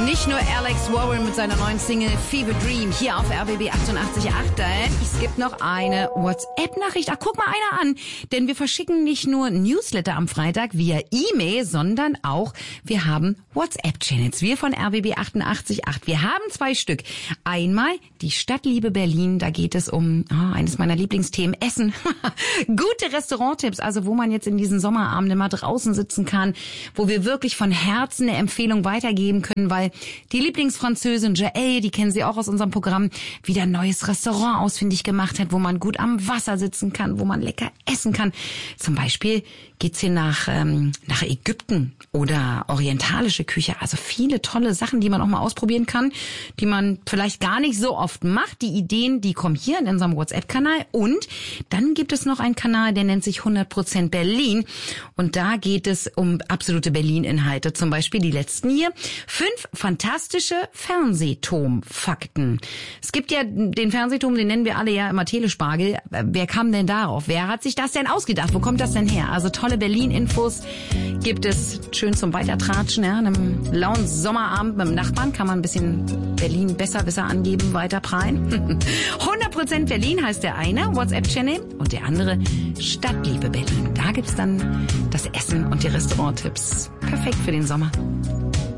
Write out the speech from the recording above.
Nicht nur Alex Warren mit seiner neuen Single Fever Dream hier auf RBB 88.8. Es gibt noch eine WhatsApp-Nachricht. Ach, guck mal einer an. Denn wir verschicken nicht nur Newsletter am Freitag via E-Mail, sondern auch wir haben WhatsApp-Channels. Wir von RBB 88.8. Wir haben 2 Stück. Einmal die Stadtliebe Berlin. Da geht es um eines meiner Lieblingsthemen, Essen. Gute Restauranttipps, also wo man jetzt in diesen Sommerabenden mal draußen sitzen kann, wo wir wirklich von Herzen eine Empfehlung weitergeben können, weil die Lieblingsfranzösin Jael, die kennen Sie auch aus unserem Programm, wieder ein neues Restaurant ausfindig gemacht hat, wo man gut am Wasser sitzen kann, wo man lecker essen kann. Zum Beispiel geht's hier nach Ägypten oder orientalische Küche. Also viele tolle Sachen, die man auch mal ausprobieren kann, die man vielleicht gar nicht so oft macht. Die Ideen, die kommen hier in unserem WhatsApp-Kanal. Und dann gibt es noch einen Kanal, der nennt sich 100% Berlin. Und da geht es um absolute Berlin-Inhalte. Zum Beispiel die letzten hier. 5 fantastische Fernsehturm-Fakten. Es gibt ja den Fernsehturm, den nennen wir alle ja immer Telespargel. Wer kam denn darauf? Wer hat sich das denn ausgedacht? Wo kommt das denn her? Also tolle Berlin-Infos gibt es schön zum Weitertratschen. Ja, an einem lauen Sommerabend mit dem Nachbarn kann man ein bisschen Berlin besser angeben, weiter prallen. 100% Berlin heißt der eine WhatsApp-Channel und der andere Stadtliebe Berlin. Da gibt's dann das Essen und die Restauranttipps. Perfekt für den Sommer.